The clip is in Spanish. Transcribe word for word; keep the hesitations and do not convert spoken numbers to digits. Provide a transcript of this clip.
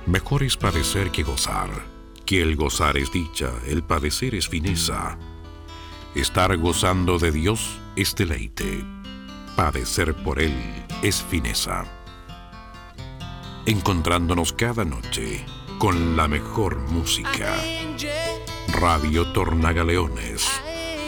Mejor es padecer que gozar, que el gozar es dicha, el padecer es fineza. Estar gozando de Dios es deleite, padecer por Él es fineza. Encontrándonos cada noche con la mejor música. Radio Tornagaleones.